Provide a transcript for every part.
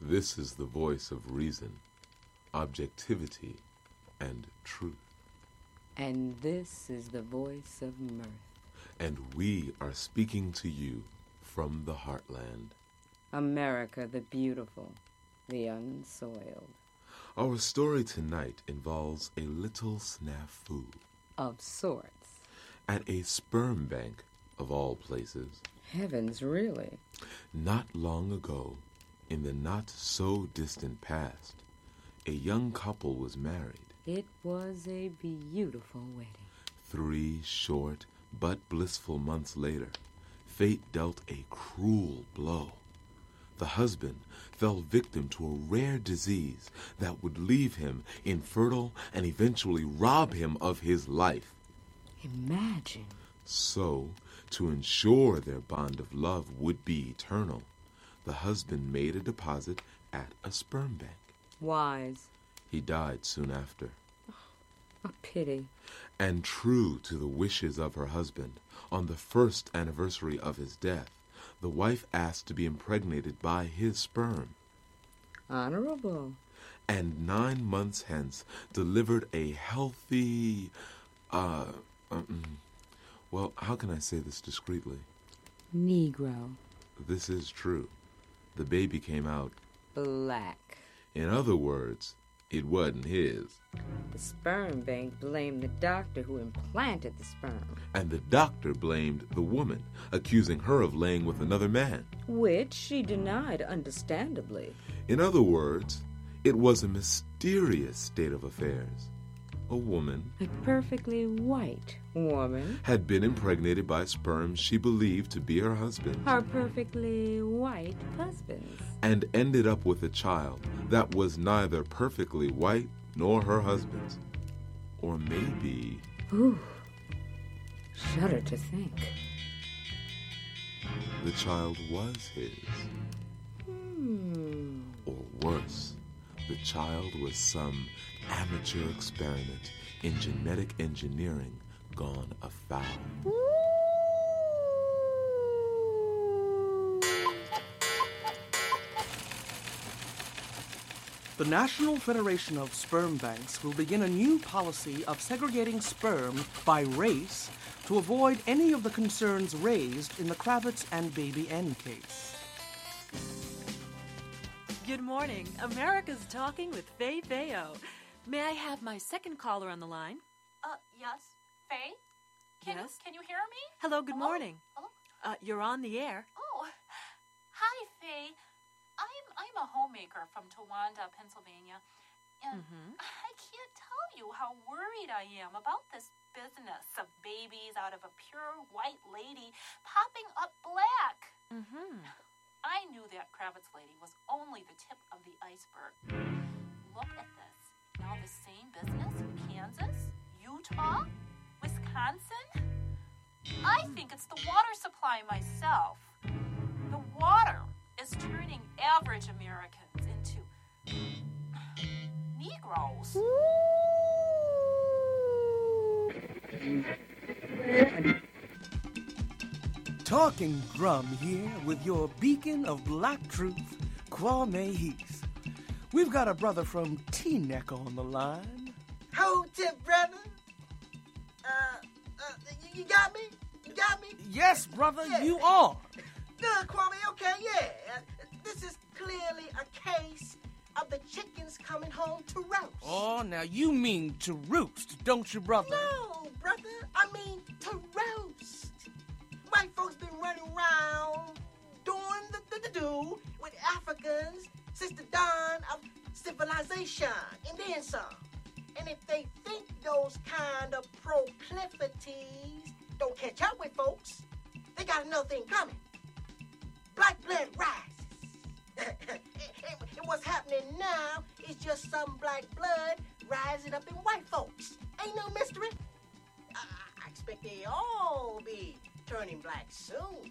This is the voice of reason, objectivity, and truth. And this is the voice of mirth. And we are speaking to you from the heartland. America the beautiful, the unsoiled. Our story tonight involves a little snafu. Of sorts. At a sperm bank, of all places. Heavens, really? Not long ago, in the not-so-distant past, a young couple was married. It was a beautiful wedding. 3 short but blissful months later, fate dealt a cruel blow. The husband fell victim to a rare disease that would leave him infertile and eventually rob him of his life. Imagine. So, to ensure their bond of love would be eternal, the husband made a deposit at a sperm bank. Wise. He died soon after. A pity. And true to the wishes of her husband, on the first anniversary of his death, the wife asked to be impregnated by his sperm. Honorable. And 9 months hence delivered a healthy, well, how can I say this discreetly? Negro. This is true. The baby came out Black. In other words, it wasn't his. The sperm bank blamed the doctor who implanted the sperm. And the doctor blamed the woman, accusing her of laying with another man. Which she denied, understandably. In other words, it was a mysterious state of affairs. A woman, a perfectly white woman, had been impregnated by sperm she believed to be her husband. Her perfectly white husband's. And ended up with a child that was neither perfectly white nor her husband's. Or maybe... Ooh, shudder to think. The child was his. Or worse, the child was some amateur experiment in genetic engineering gone afoul. The National Federation of Sperm Banks will begin a new policy of segregating sperm by race to avoid any of the concerns raised in the Kravitz and Baby N case. Good morning. America's Talking with Faye Fayo. May I have my second caller on the line? Yes. Faye? Yes? Can you hear me? Hello, good morning. Hello? You're on the air. Oh, hi, Faye. I'm a homemaker from Towanda, Pennsylvania, and I can't tell you how worried I am about this business of babies out of a pure white lady popping up black. I knew that Kravitz lady was only the tip of the iceberg. Look at this. Now the same business in Kansas, Utah, Wisconsin. I think it's the water supply myself. The water is turning average Americans into Negroes. Talking Drum here with your beacon of black truth, Kwame Heath. We've got a brother from Teaneck on the line. Hold it, brother. You got me? You got me? Yes, brother, Yeah. you are. Good, Kwame. Okay, yeah. This is clearly a case of the chickens coming home to roast. Oh, now you mean to roost, don't you, brother? No, brother. I mean to roast. White folks been running around doing the do with Africans since the dawn of civilization, and then some. And if they think those kind of proclivities don't catch up with folks, they got another thing coming. Black blood rises. And what's happening now is just some black blood rising up in white folks. Ain't no mystery. I expect they all be turning black soon.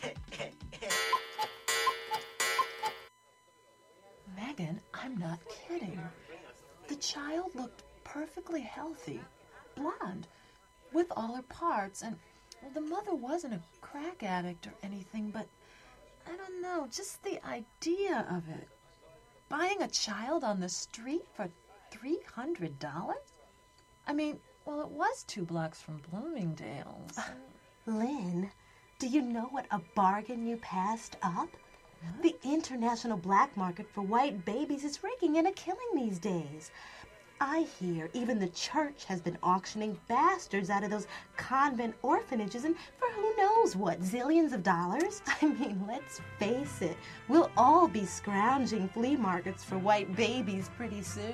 Megan, I'm not kidding. The child looked perfectly healthy, blonde, with all her parts, and well, the mother wasn't a crack addict or anything, but I don't know, just the idea of it. buying a child on the street for $300? I mean, well, it was 2 blocks from Bloomingdale's. Lynn, do you know what a bargain you passed up? What? The international black market for white babies is raking in a killing these days. I hear even the church has been auctioning bastards out of those convent orphanages and for who knows what, zillions of dollars? I mean, let's face it, we'll all be scrounging flea markets for white babies pretty soon.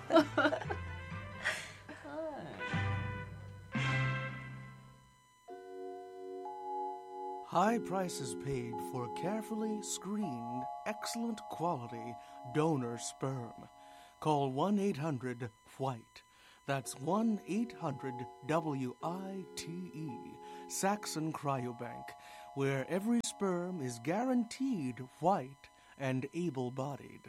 High prices paid for carefully screened, excellent quality donor sperm. Call 1-800-WHITE. That's 1-800-WITE, Saxon Cryobank, where every sperm is guaranteed white and able-bodied.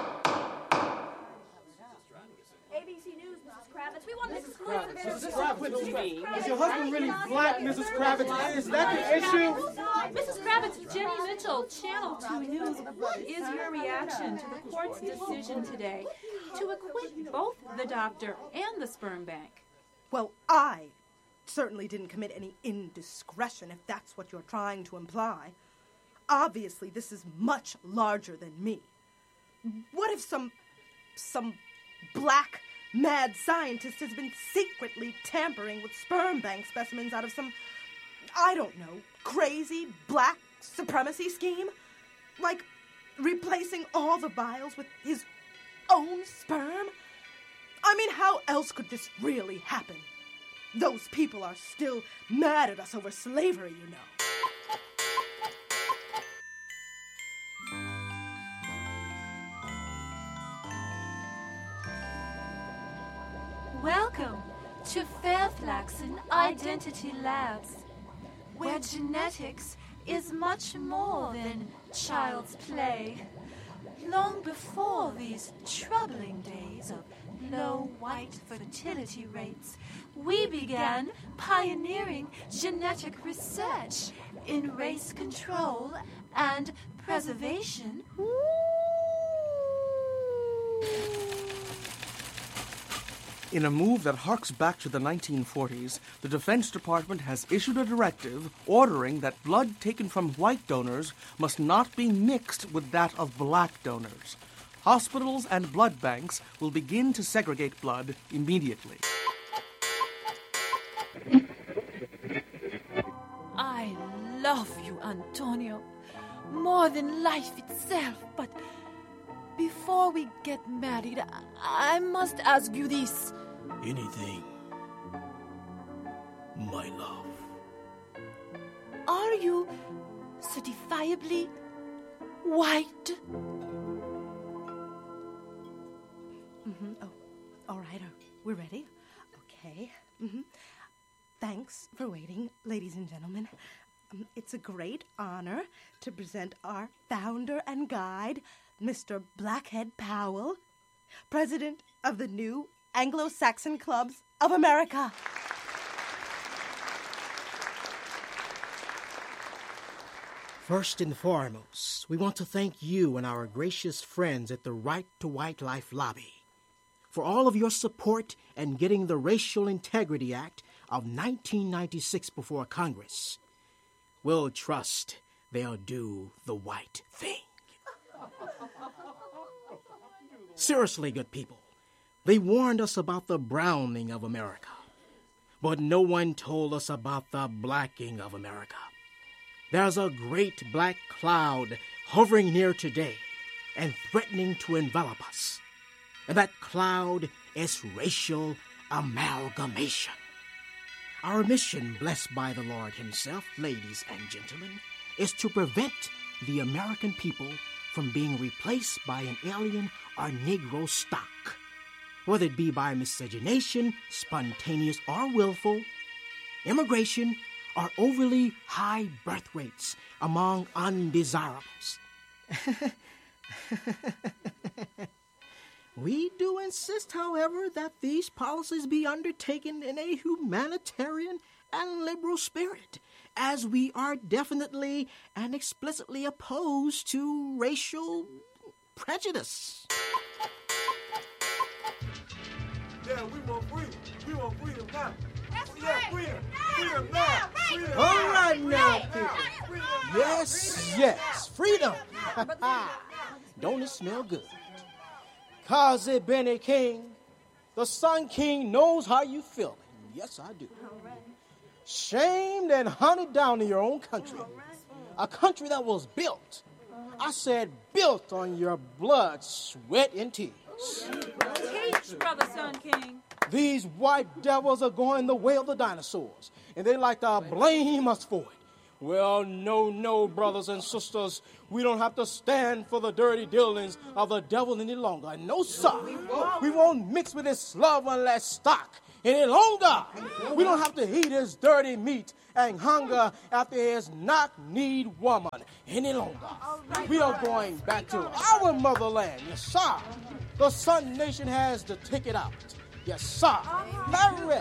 ABC News, Mrs. Kravitz. We want Mrs. Kravitz. Is your husband really black, Mrs. Kravitz? Is that the issue? Mrs. Kravitz, Jenny Mitchell, Channel 2 News. What is your reaction to the court's decision today to acquit both the doctor and the sperm bank? Well, I certainly didn't commit any indiscretion, if that's what you're trying to imply. Obviously, this is much larger than me. What if some black mad scientist has been secretly tampering with sperm bank specimens out of some, I don't know, crazy black supremacy scheme? Like replacing all the vials with his own sperm? I mean, how else could this really happen? Those people are still mad at us over slavery, you know. Welcome to Fairflaxen Identity Labs, where genetics is much more than child's play. Long before these troubling days of low white fertility rates, we began pioneering genetic research in race control and preservation. In a move that harks back to the 1940s, the Defense Department has issued a directive ordering that blood taken from white donors must not be mixed with that of black donors. Hospitals and blood banks will begin to segregate blood immediately. I love you, Antonio, more than life itself, but before we get married, I must ask you this. Anything, my love. Are you certifiably white? Oh, all right. We're ready? Okay. Thanks for waiting, ladies and gentlemen. It's a great honor to present our founder and guide, Mr. Blackhead Powell, president of the New Anglo-Saxon Clubs of America. First and foremost, we want to thank you and our gracious friends at the Right to White Life Lobby for all of your support in getting the Racial Integrity Act of 1996 before Congress. We'll trust they'll do the white thing. Seriously, good people, they warned us about the browning of America, but no one told us about the blacking of America. There's a great black cloud hovering near today and threatening to envelop us. And that cloud is racial amalgamation. Our mission, blessed by the Lord himself, ladies and gentlemen, is to prevent the American people from being replaced by an alien or Negro stock, whether it be by miscegenation, spontaneous or willful, immigration, or overly high birth rates among undesirables. We do insist, however, that these policies be undertaken in a humanitarian and liberal spirit, as we are definitely and explicitly opposed to racial prejudice. Yeah, we want freedom. We want freedom now. Freedom. Freedom now. Freedom. All right now, people. Yes, freedom. Don't it smell good? Kazi Benny King, the Sun King knows how you feel. Yes, I do. Shamed and hunted down in your own country. A country that was built. I said built on your blood, sweat, and tears. Teach, Brother Sun King. These white devils are going the way of the dinosaurs, and they like to blame us for it. Well, no, brothers and sisters. We don't have to stand for the dirty dealings of the devil any longer. No, sir. We won't mix with his slovenless stock any longer. We don't have to eat his dirty meat and hunger after his knock-kneed woman any longer. We are going back to our motherland. Yes, sir. The Sun Nation has the ticket out. Yes, sir. Hurry.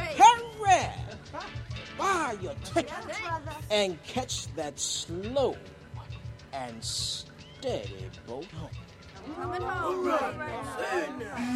Buy your ticket and catch that slow and steady boat home. Coming home.